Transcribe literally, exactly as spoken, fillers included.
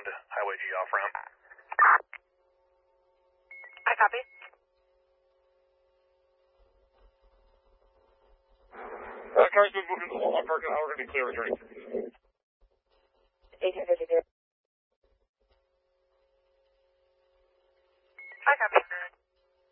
Highway G off ramp. I copy. Uh, cars moving to the parking lot. We're going to be clear returning. eighteen fifty-two.